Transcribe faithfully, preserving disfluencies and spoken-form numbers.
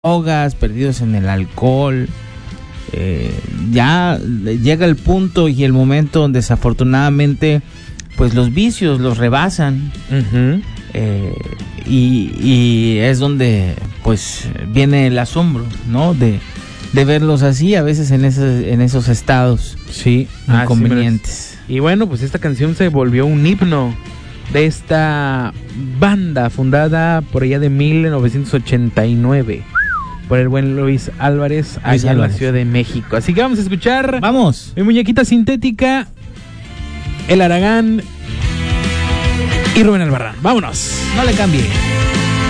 drogas, perdidos en el alcohol. Eh, ya llega el punto y el momento donde desafortunadamente pues los vicios los rebasan. Uh-huh. eh, y, y es donde pues viene el asombro, ¿no? De, de verlos así a veces en esos, en esos estados sí, inconvenientes. Y bueno, pues esta canción se volvió un himno de esta banda fundada por allá de mil novecientos ochenta y nueve por el buen Luis Álvarez allá Luis en Álvarez. la Ciudad de México. Así que vamos a escuchar Vamos. Mi Muñequita Sintética, El Aragán y Rubén Albarrán. Vámonos. No le cambie.